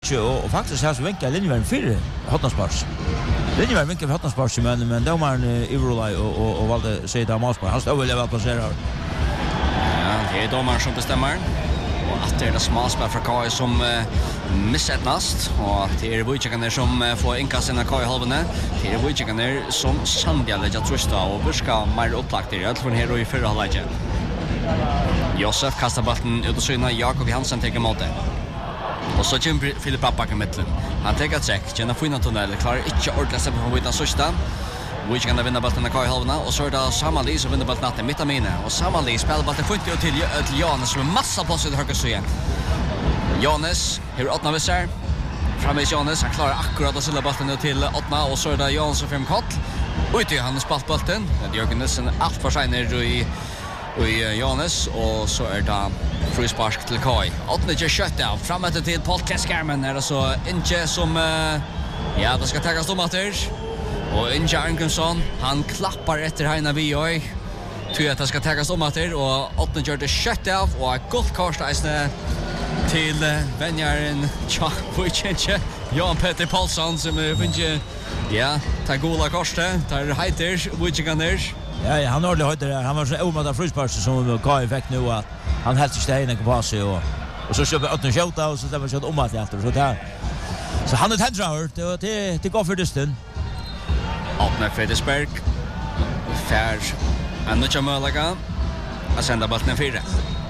Suche och faktiskt här så vinkar linjevärden för Hotnaspars. Linjevärden vinkar för Hotnaspars men domaren Ivrolai och valde sig där Masbar. Han står väl placerad. Ja, det är domaren som bestämmer. Och att det är det smalspel för KI som missättnast. Och det är Wojciechane som får inkast sina KI-halvene. Det är Wojciechane som sannliga lägger trusta och virka mer upplagt i från här och i förra halvleken. Josef kastar bollen ut och syna, Jakob Hansen tar emot det. Och så kommer Filip Rappback i mitten. Han tar ett träck, känner fina tunnel, klarar inte ordentligt sig på den sista. Wojciechane vinner bollen i KI-halvene och så är det Samali som vinner bollen natten mitt av mine. Och Samali spelar bollen fullt till Janes som är massa på sig i höger sida. Janes, hur åttna visar. Framvis Janes, han klarar akkurat att silla bollen till åttna och så är det Janes och fem kott. Ute han spalt bollen. Det gör Nilsen allt för sig ner i Janes och så är det frispark till Kai. Åttna ger kött av framåt till Paul Keskermen är det så inte som ja, det ska tagas om att och Inge Arngrimsson, han klappar efter Heina Vioi. Tror att det ska tagas om att och åttna gör det kött av och ett gott korstajsne till Benjaren Wojciechane Jan Petter Paulsson som finns ja, tar gola korset, tar heiter Wojciechane. Ja, han har det höjt där. Han var så omåtta frispark som Kai fick nu att han helst inte hinner på sig och så köper åt en skjuta och så där var så om att allt så där. Så han har tändrart det går för dysten. Åtna Fredriksberg. Fär Anna Mölaga. Jag sänder bollen fyra.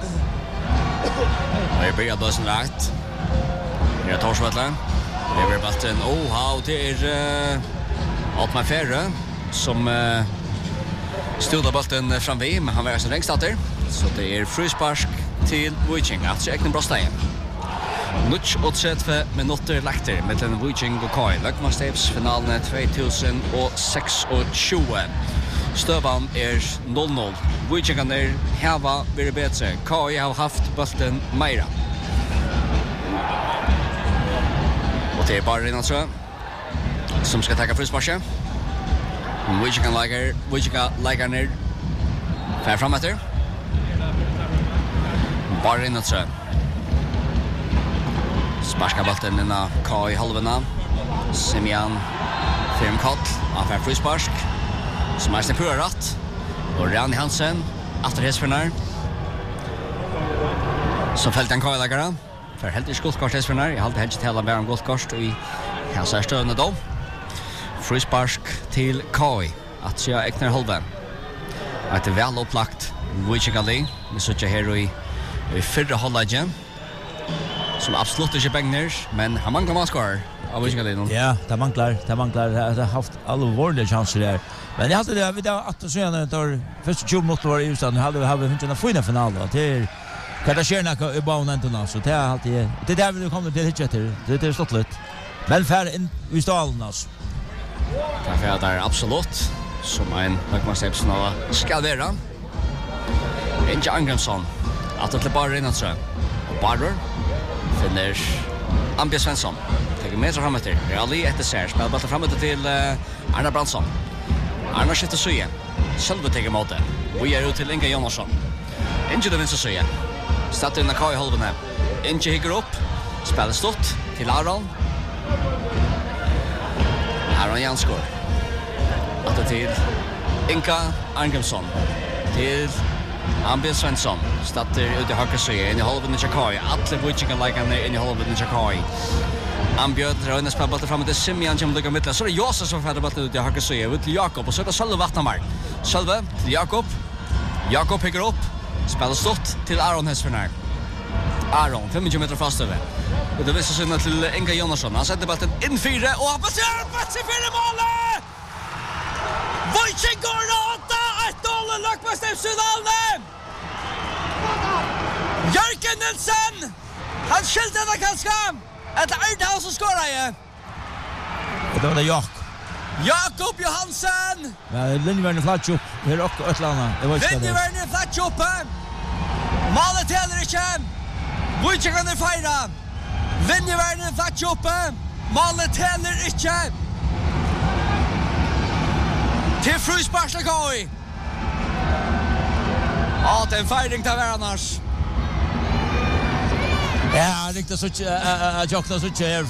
Det blir då sen rätt. Det är Torsvattland. Det blir bollen. Det är Åtna Färre som stod bollen framvid, men han var så längst där. Så det är frispark till Wojciechane. Alltså eknen bra steg. Nuch och 30 minuter lagter mellan Wojciechane och Kai. Lökmanstevsfinalen 2026. Stövan är 0-0. Wojciechane hava blir bättre. Kai har haft bollen mera. Och det är bara Renato som ska ta frisparken. Wojciechane lägger ner. Fär framåt där. Bara in att sparska bollen in i Kai halvena. Semjan Firmkott av frispark. Som är på rätt. Och Rani Hansen efter hästförnar. Så fällt en Kai läggare. För helt i skuldkort hästförnar. Jag har alltid helt hela bär om guldkort i hälsa stövna då. Frispark till Kai. Att se ekner halva. Att det är väl upplagt Wojciechane. Vi sitter här i förra halvlek. Som absolut inte bängner, men han manglar maskar av Wojciechane. Ja, det manglar. Det har haft allvarliga chanser där. Men jag hade det vi där att så när tar första 20 minuter var i Houston hade vi inte en fin final då. Det Katarzyna i banan ändå så det är alltid det där vi kommer till hit till. Det är stått lite. Men för in i stallen alltså. Därför är det absolut som en Lökmanstevsfinal ska vara. Inge Arngrimsson att det bara rinner så. Och Barber finner Ambia Svensson. Lägger med sig framåt till. Reali efter ser. Spelar bollen framåt till Arna Brandsson. Arna skjuter Söje. Själva tar emot det. Och ger ut till Inge Jonasson. Inge det vinner Söje. Startar in i Kai halvan här. Inge higger upp. Spelar stort till Aron. Aron Janskor. Att det till Inka Arngrimsson. Till Ambia Svensson. Startar ut i höger Söje. In i halvan i Chakai. Atle Wojciechane lägger ner in i halvan i Chakai. Ambjörn drar in spelar bollen framåt till Semjan som ligger mitt. Så är det Josef som får bollen ut i höger Söje. Ut till Jakob och så är det Sölve Vattenberg. Sölve till Jakob. Jakob pickar upp. Spelar stort till Aron Hesförnär. Aron 5 meter fast över. Och det visar sig till Inga Jonasson. Han sätter bollen in 4 och han passerar på sig för målet. Wojciechane går åtta 1-0 Lökmanstevsfinalen. Jörgen Nilsen. Han skilde den kanske. Ett Erdal som skorar ju. Det var det Jakob Johansen. Ja, Linjevärden flatch upp. Det är också ett landa. Linjevärden flatch upp. Målet heller inte. Wojciechane fejra. Linjevärden flatch upp. Målet heller inte. Till frisparkslag. Ja, den fejring tar vi annars. Ja, riktigt så jag också så